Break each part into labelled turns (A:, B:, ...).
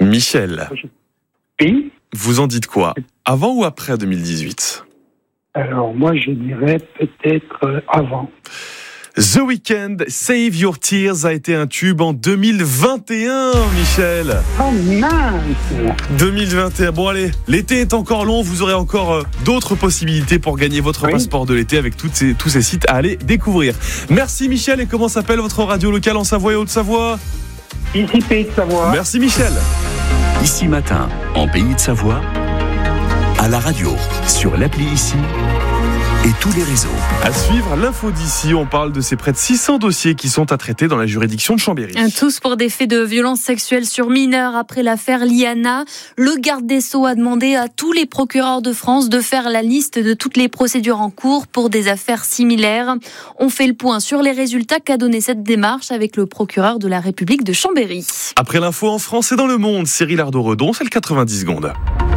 A: Michel,
B: Oui.
A: vous en dites quoi? Avant ou après 2018?
B: Alors, moi, je dirais peut-être avant.
A: The Weeknd, Save Your Tears a été un tube en 2021, Michel.
B: Oh mince!
A: 2021. Bon allez, l'été est encore long, vous aurez encore d'autres possibilités pour gagner votre passeport de l'été avec tous ces sites à aller découvrir. Merci Michel, et comment s'appelle votre radio locale en Savoie et Haute-Savoie?
B: Ici, Pays de Savoie.
A: Merci Michel.
C: Ici Matin, en Pays de Savoie, à la radio, sur l'appli Ici et tous les réseaux.
A: À suivre, l'info d'ici, on parle de ces près de 600 dossiers qui sont à traiter dans la juridiction de Chambéry.
D: Tous pour des faits de violences sexuelles sur mineurs après l'affaire Liana. Le garde des Sceaux a demandé à tous les procureurs de France de faire la liste de toutes les procédures en cours pour des affaires similaires. On fait le point sur les résultats qu'a donné cette démarche avec le procureur de la République de Chambéry.
A: Après l'info en France et dans le monde, Cyril Ardo-Redon, c'est le 90 secondes.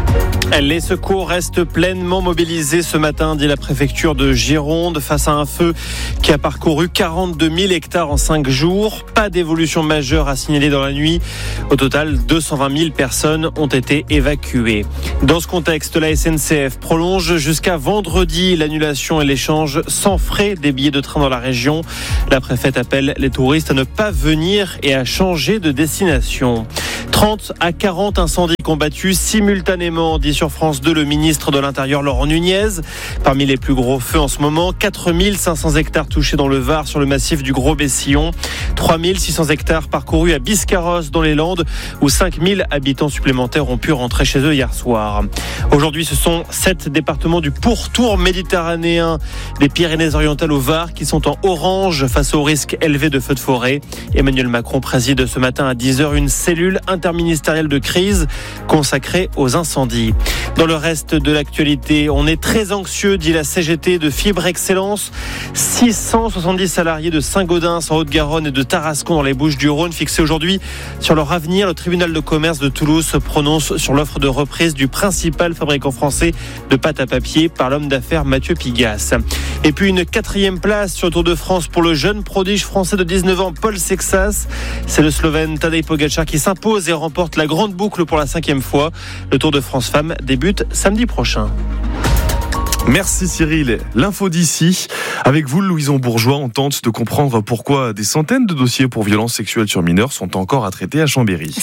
E: Les secours restent pleinement mobilisés ce matin, dit la préfecture de Gironde, face à un feu qui a parcouru 42 000 hectares en 5 jours. Pas d'évolution majeure à signaler dans la nuit. Au total, 220 000 personnes ont été évacuées. Dans ce contexte, la SNCF prolonge jusqu'à vendredi l'annulation et l'échange sans frais des billets de train dans la région. La préfète appelle les touristes à ne pas venir et à changer de destination. 30 à 40 incendies combattus simultanément, dit sur France 2 le ministre de l'Intérieur Laurent Nunez. Parmi les plus gros feux en ce moment, 4 500 hectares touchés dans le Var sur le massif du Gros-Bessillon, 3 600 hectares parcourus à Biscarrosse dans les Landes, où 5 000 habitants supplémentaires ont pu rentrer chez eux hier soir. Aujourd'hui, ce sont 7 départements du pourtour méditerranéen des Pyrénées-Orientales au Var qui sont en orange face au risque élevé de feux de forêt. Emmanuel Macron préside ce matin à 10h une cellule interministérielle de crise consacrée aux incendies. Dans le reste de l'actualité, on est très anxieux, dit la CGT de Fibre Excellence. 670 salariés de Saint-Gaudens en Haute-Garonne et de Tarascon dans les Bouches-du-Rhône fixés aujourd'hui sur leur avenir. Le tribunal de commerce de Toulouse se prononce sur l'offre de reprise du principal fabricant français de pâte à papier par l'homme d'affaires Mathieu Pigasse. Et puis une 4e place sur le Tour de France pour le jeune prodige français de 19 ans Paul Sexas. C'est le Slovène Tadej Pogačar qui s'impose et remporte la grande boucle pour la 5e fois. Le Tour de France Femmes débute samedi prochain.
A: Merci Cyril. L'info d'ici. Avec vous, Louison Bourgeois, on tente de comprendre pourquoi des centaines de dossiers pour violences sexuelles sur mineurs sont encore à traiter à Chambéry.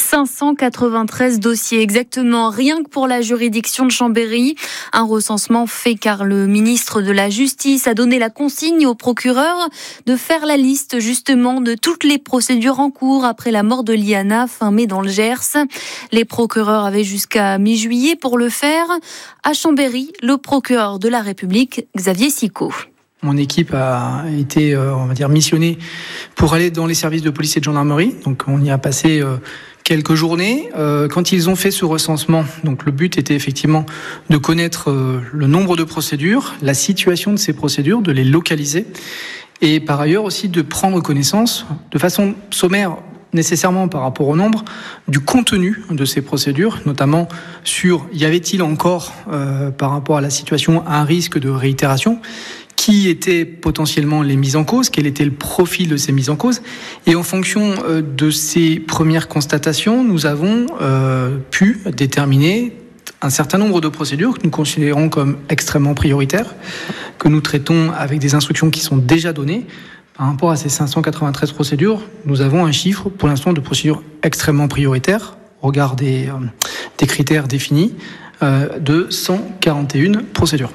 D: 593 dossiers exactement, rien que pour la juridiction de Chambéry. Un recensement fait car le ministre de la Justice a donné la consigne au procureur de faire la liste justement de toutes les procédures en cours après la mort de Liana fin mai dans le Gers. Les procureurs avaient jusqu'à mi-juillet pour le faire. À Chambéry, le procureur de la République, Xavier Sicot.
F: Mon équipe a été, missionnée pour aller dans les services de police et de gendarmerie. Donc, on y a passé quelques journées. Quand ils ont fait ce recensement, donc le but était effectivement de connaître le nombre de procédures, la situation de ces procédures, de les localiser, et par ailleurs aussi de prendre connaissance de façon sommaire, nécessairement par rapport au nombre, du contenu de ces procédures, notamment sur y avait-il encore, par rapport à la situation, un risque de réitération, qui étaient potentiellement les mises en cause, quel était le profil de ces mises en cause. Et en fonction de ces premières constatations, nous avons pu déterminer un certain nombre de procédures que nous considérons comme extrêmement prioritaires, que nous traitons avec des instructions qui sont déjà données. Par rapport à ces 593 procédures, nous avons un chiffre, pour l'instant, de procédures extrêmement prioritaires, au regard des critères définis, de 141 procédures.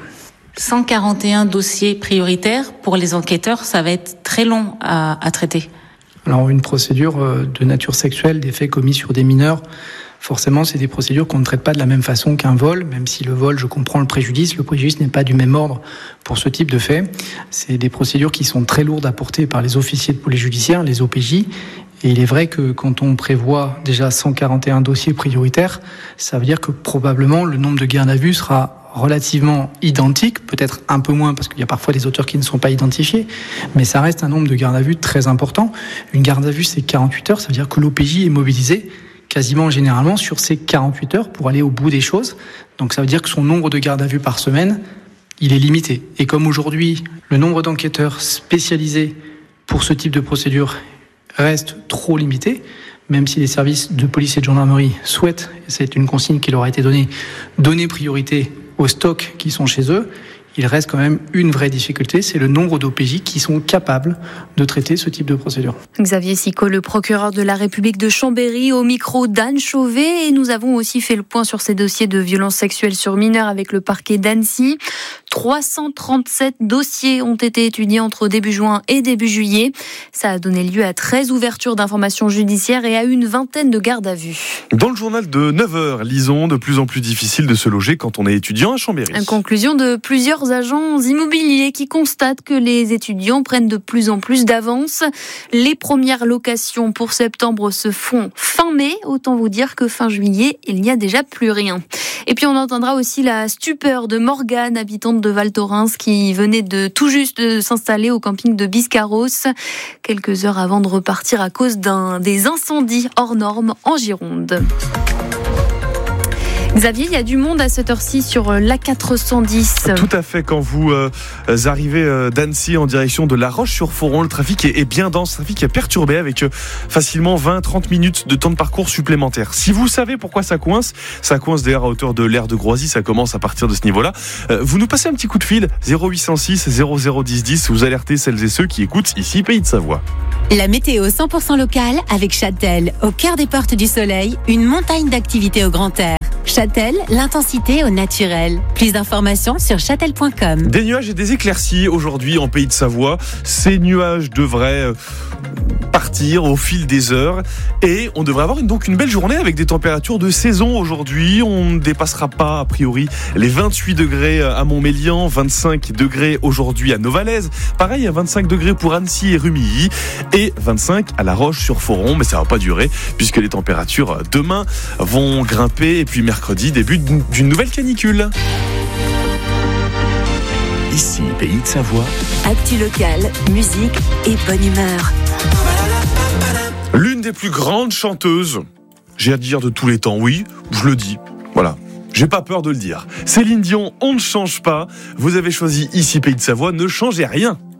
G: 141 dossiers prioritaires. Pour les enquêteurs, ça va être très long à traiter.
F: Alors, une procédure de nature sexuelle, des faits commis sur des mineurs, forcément, c'est des procédures qu'on ne traite pas de la même façon qu'un vol, même si le vol, je comprends le préjudice n'est pas du même ordre pour ce type de fait. C'est des procédures qui sont très lourdes à porter par les officiers de police judiciaire, les OPJ. Et il est vrai que quand on prévoit déjà 141 dossiers prioritaires, ça veut dire que probablement le nombre de gardes à vue sera relativement identique, peut-être un peu moins parce qu'il y a parfois des auteurs qui ne sont pas identifiés, mais ça reste un nombre de gardes à vue très important. Une garde à vue, c'est 48 heures, ça veut dire que l'OPJ est mobilisé quasiment généralement sur ces 48 heures pour aller au bout des choses. Donc ça veut dire que son nombre de gardes à vue par semaine, il est limité. Et comme aujourd'hui, le nombre d'enquêteurs spécialisés pour ce type de procédure reste trop limité, même si les services de police et de gendarmerie souhaitent, et c'est une consigne qui leur a été donner priorité aux stocks qui sont chez eux, il reste quand même une vraie difficulté, c'est le nombre d'OPJ qui sont capables de traiter ce type de procédure.
D: Xavier Sicot, le procureur de la République de Chambéry, au micro d'Anne Chauvet. Et nous avons aussi fait le point sur ces dossiers de violences sexuelles sur mineurs avec le parquet d'Annecy. 337 dossiers ont été étudiés entre début juin et début juillet. Ça a donné lieu à 13 ouvertures d'informations judiciaires et à une vingtaine de gardes à vue.
A: Dans le journal de 9h, lisons de plus en plus difficile de se loger quand on est étudiant à Chambéry.
D: Une conclusion de plusieurs agents immobiliers qui constatent que les étudiants prennent de plus en plus d'avance. Les premières locations pour septembre se font fin mai. Autant vous dire que fin juillet, il n'y a déjà plus rien. Et puis on entendra aussi la stupeur de Morgane, habitante de Val Thorens, qui venait tout juste de s'installer au camping de Biscarrosse, quelques heures avant de repartir à cause des incendies hors normes en Gironde. Xavier, il y a du monde à cette heure-ci sur l'A410.
A: Tout à fait, quand vous arrivez d'Annecy en direction de La Roche-sur-Foron, le trafic est bien dense, le trafic est perturbé avec facilement 20-30 minutes de temps de parcours supplémentaire. Si vous savez pourquoi ça coince d'ailleurs à hauteur de l'aire de Groisy, ça commence à partir de ce niveau-là. Vous nous passez un petit coup de fil, 0806 0010 10, vous alertez celles et ceux qui écoutent ici Pays de Savoie.
H: La météo 100% locale avec Châtel, au cœur des Portes du Soleil, une montagne d'activités au grand air. Châtel, l'intensité au naturel. Plus d'informations sur châtel.com.
A: Des nuages et des éclaircies aujourd'hui en Pays de Savoie. Ces nuages devraient partir au fil des heures et on devrait avoir donc une belle journée avec des températures de saison aujourd'hui. On ne dépassera pas a priori les 28 degrés à Montmélian, 25 degrés aujourd'hui à Novalaise, pareil à 25 degrés pour Annecy et Rumilly et 25 à La Roche-sur-Foron, mais ça va pas durer puisque les températures demain vont grimper et puis mercredi début d'une nouvelle canicule.
C: Ici, Pays de Savoie.
H: Actu locale, musique et bonne humeur.
A: L'une des plus grandes chanteuses, j'ai à dire de tous les temps, oui, je le dis, voilà. J'ai pas peur de le dire. Céline Dion, on ne change pas. Vous avez choisi ici Pays de Savoie, ne changez rien.